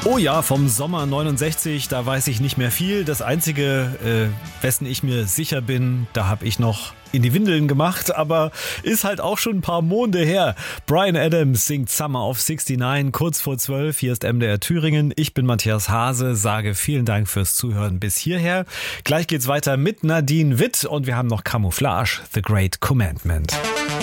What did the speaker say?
Oh ja, vom Sommer 69, da weiß ich nicht mehr viel. Das Einzige, wessen ich mir sicher bin, da habe ich noch in die Windeln gemacht, aber ist halt auch schon ein paar Monde her. Bryan Adams singt Summer of 69, kurz vor 12. Hier ist MDR Thüringen. Ich bin Matthias Hase, sage vielen Dank fürs Zuhören bis hierher. Gleich geht's weiter mit Nadine Witt und wir haben noch Camouflage, The Great Commandment.